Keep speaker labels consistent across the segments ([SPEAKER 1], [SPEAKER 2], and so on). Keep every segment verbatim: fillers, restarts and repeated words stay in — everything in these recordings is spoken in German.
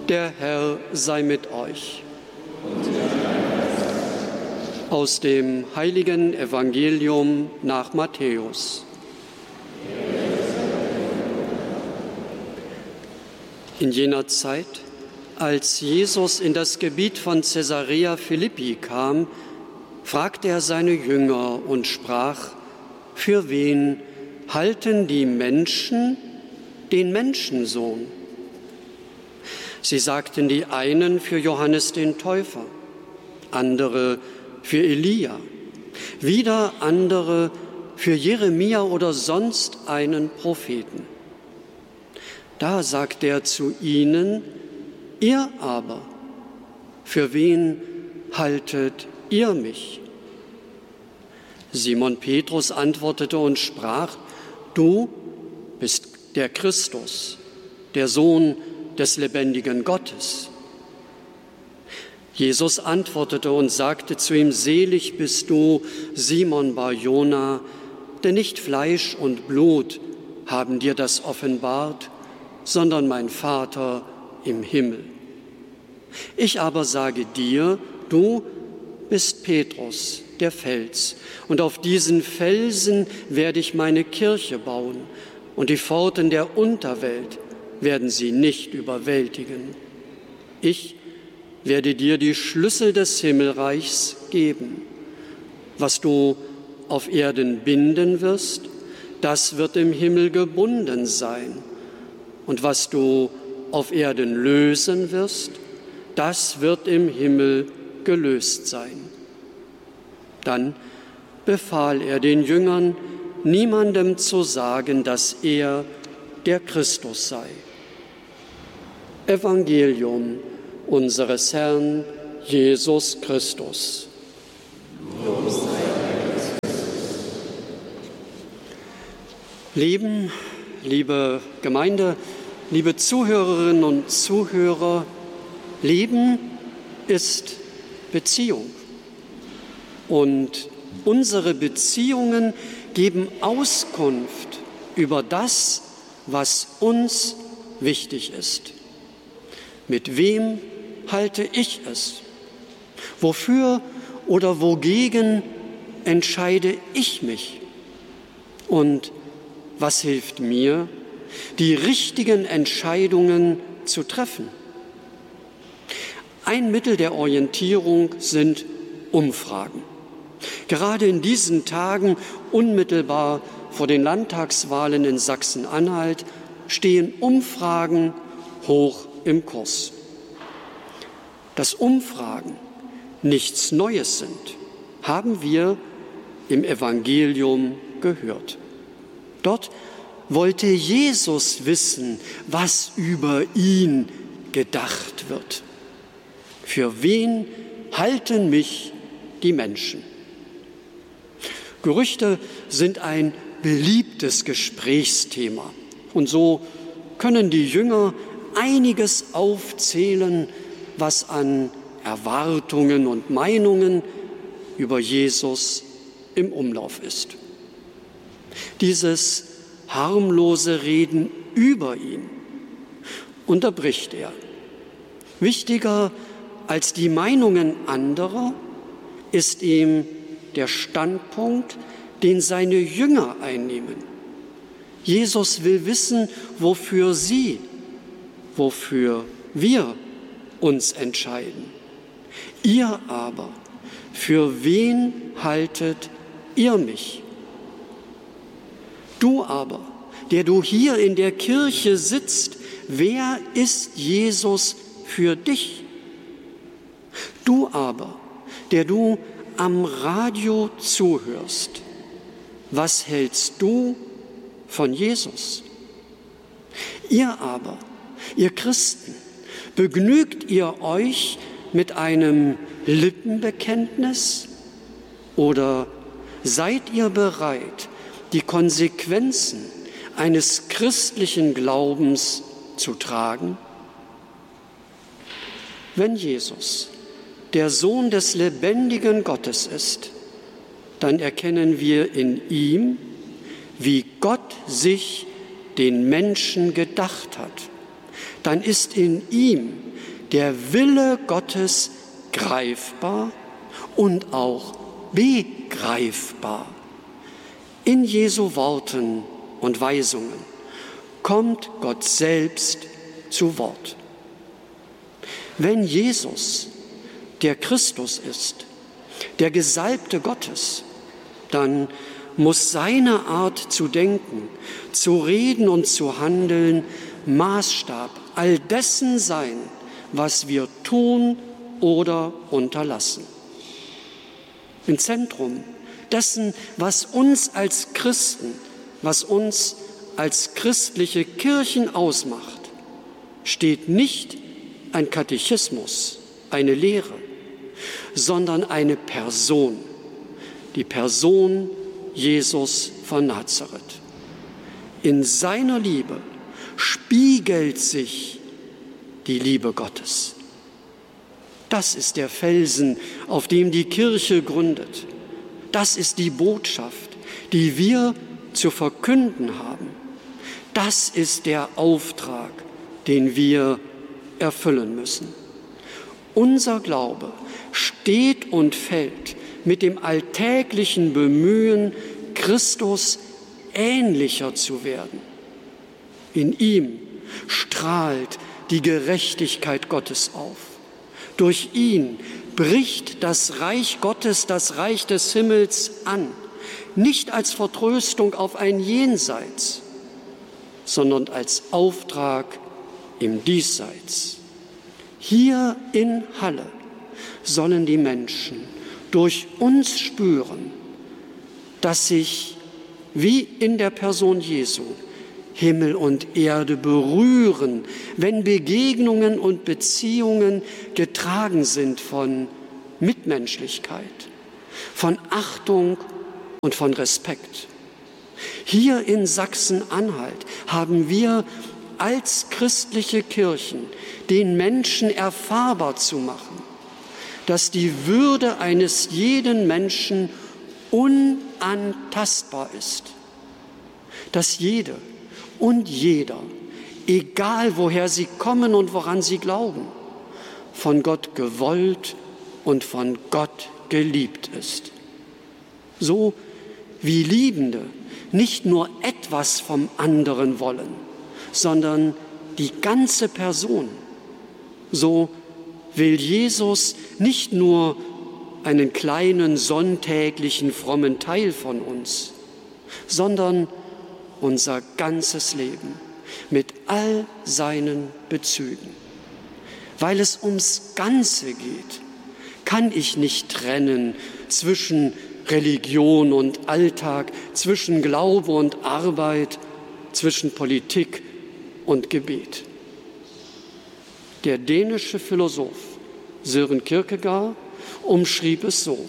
[SPEAKER 1] Der Herr sei mit euch. Aus dem heiligen Evangelium nach Matthäus. In jener Zeit, als Jesus in das Gebiet von Caesarea Philippi kam, fragte er seine Jünger und sprach: Für wen halten die Menschen den Menschensohn? Sie sagten die einen für Johannes den Täufer, andere für Elia, wieder andere für Jeremia oder sonst einen Propheten. Da sagte er zu ihnen: Ihr aber, für wen haltet ihr mich? Simon Petrus antwortete und sprach: Du bist der Christus, der Sohn des lebendigen Gottes. Jesus antwortete und sagte zu ihm: Selig bist du, Simon Bar-Jona, denn nicht Fleisch und Blut haben dir das offenbart, sondern mein Vater im Himmel. Ich aber sage dir, du bist Petrus, der Fels, und auf diesen Felsen werde ich meine Kirche bauen, und die Pforten der Unterwelt werden sie nicht überwältigen. Ich werde dir die Schlüssel des Himmelreichs geben. Was du auf Erden binden wirst, das wird im Himmel gebunden sein. Und was du auf Erden lösen wirst, das wird im Himmel gelöst sein. Dann befahl er den Jüngern, niemandem zu sagen, dass er der Christus sei. Evangelium unseres Herrn Jesus Christus. Lieben, liebe Gemeinde, liebe Zuhörerinnen und Zuhörer, Leben ist Beziehung. Und unsere Beziehungen geben Auskunft über das, was uns wichtig ist. Mit wem halte ich es? Wofür oder wogegen entscheide ich mich? Und was hilft mir, die richtigen Entscheidungen zu treffen? Ein Mittel der Orientierung sind Umfragen. Gerade in diesen Tagen, unmittelbar vor den Landtagswahlen in Sachsen-Anhalt, stehen Umfragen hoch im Kurs. Dass Umfragen nichts Neues sind, haben wir im Evangelium gehört. Dort wollte Jesus wissen, was über ihn gedacht wird. Für wen halten mich die Menschen? Gerüchte sind ein beliebtes Gesprächsthema. Und so können die Jünger einiges aufzählen, was an Erwartungen und Meinungen über Jesus im Umlauf ist. Dieses harmlose Reden über ihn unterbricht er. Wichtiger als die Meinungen anderer ist ihm der Standpunkt, den seine Jünger einnehmen. Jesus will wissen, wofür sie, wofür wir uns entscheiden. Ihr aber, für wen haltet ihr mich? Du aber, der du hier in der Kirche sitzt, wer ist Jesus für dich? Du aber, der du am Radio zuhörst, was hältst du von Jesus? Ihr aber, ihr Christen, begnügt ihr euch mit einem Lippenbekenntnis oder seid ihr bereit, die Konsequenzen eines christlichen Glaubens zu tragen? Wenn Jesus der Sohn des lebendigen Gottes ist, dann erkennen wir in ihm, wie Gott sich den Menschen gedacht hat. Dann ist in ihm der Wille Gottes greifbar und auch begreifbar. In Jesu Worten und Weisungen kommt Gott selbst zu Wort. Wenn Jesus der Christus ist, der Gesalbte Gottes, dann muss seine Art zu denken, zu reden und zu handeln Maßstab all dessen sein, was wir tun oder unterlassen. Im Zentrum dessen, was uns als Christen, was uns als christliche Kirchen ausmacht, steht nicht ein Katechismus, eine Lehre, sondern eine Person, die Person Jesus von Nazareth. In seiner Liebe spiegelt sich die Liebe Gottes. Das ist der Felsen, auf dem die Kirche gründet. Das ist die Botschaft, die wir zu verkünden haben. Das ist der Auftrag, den wir erfüllen müssen. Unser Glaube steht und fällt mit dem alltäglichen Bemühen, Christus ähnlicher zu werden. In ihm strahlt die Gerechtigkeit Gottes auf. Durch ihn bricht das Reich Gottes, das Reich des Himmels an, nicht als Vertröstung auf ein Jenseits, sondern als Auftrag im Diesseits. Hier in Halle sollen die Menschen durch uns spüren, dass sich, wie in der Person Jesu, Himmel und Erde berühren, wenn Begegnungen und Beziehungen getragen sind von Mitmenschlichkeit, von Achtung und von Respekt. Hier in Sachsen-Anhalt haben wir als christliche Kirchen den Menschen erfahrbar zu machen, dass die Würde eines jeden Menschen unantastbar ist, dass jede und jeder, egal woher sie kommen und woran sie glauben, von Gott gewollt und von Gott geliebt ist. So wie Liebende nicht nur etwas vom anderen wollen, sondern die ganze Person, so will Jesus nicht nur einen kleinen sonntäglichen frommen Teil von uns, sondern unser ganzes Leben mit all seinen Bezügen. Weil es ums Ganze geht, kann ich nicht trennen zwischen Religion und Alltag, zwischen Glaube und Arbeit, zwischen Politik und Gebet. Der dänische Philosoph Søren Kierkegaard umschrieb es so: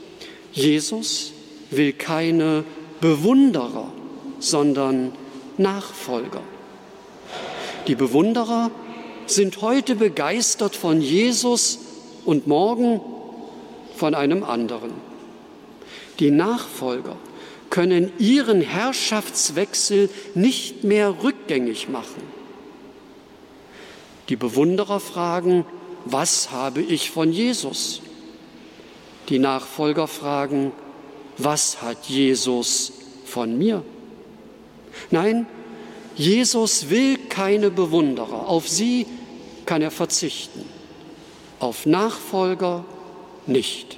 [SPEAKER 1] Jesus will keine Bewunderer, sondern Nachfolger. Die Bewunderer sind heute begeistert von Jesus und morgen von einem anderen. Die Nachfolger können ihren Herrschaftswechsel nicht mehr rückgängig machen. Die Bewunderer fragen: Was habe ich von Jesus? Die Nachfolger fragen: Was hat Jesus von mir? Nein, Jesus will keine Bewunderer. Auf sie kann er verzichten. Auf Nachfolger nicht.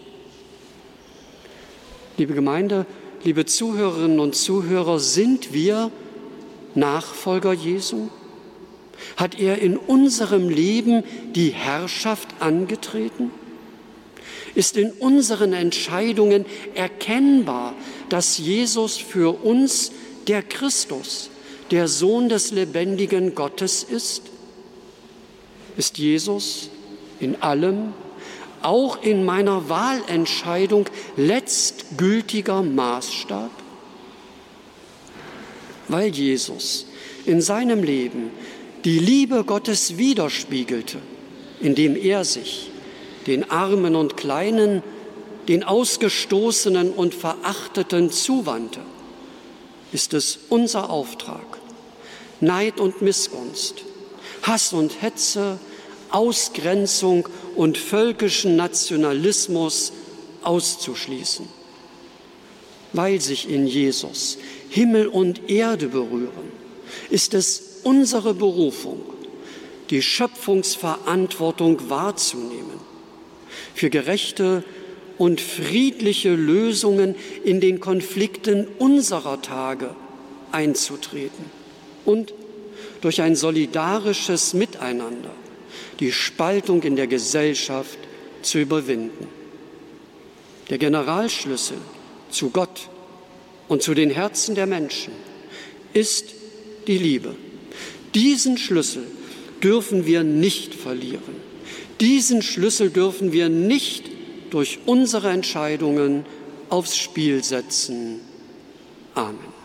[SPEAKER 1] Liebe Gemeinde, liebe Zuhörerinnen und Zuhörer, sind wir Nachfolger Jesu? Hat er in unserem Leben die Herrschaft angetreten? Ist in unseren Entscheidungen erkennbar, dass Jesus für uns der Christus, der Sohn des lebendigen Gottes ist? Ist Jesus in allem, auch in meiner Wahlentscheidung, letztgültiger Maßstab? Weil Jesus in seinem Leben die Liebe Gottes widerspiegelte, indem er sich den Armen und Kleinen, den Ausgestoßenen und Verachteten zuwandte, ist es unser Auftrag, Neid und Missgunst, Hass und Hetze, Ausgrenzung und völkischen Nationalismus auszuschließen. Weil sich in Jesus Himmel und Erde berühren, ist es unsere Berufung, die Schöpfungsverantwortung wahrzunehmen, für gerechte und friedliche Lösungen in den Konflikten unserer Tage einzutreten und durch ein solidarisches Miteinander die Spaltung in der Gesellschaft zu überwinden. Der Generalschlüssel zu Gott und zu den Herzen der Menschen ist die Liebe. Diesen Schlüssel dürfen wir nicht verlieren. Diesen Schlüssel dürfen wir nicht durch unsere Entscheidungen aufs Spiel setzen. Amen.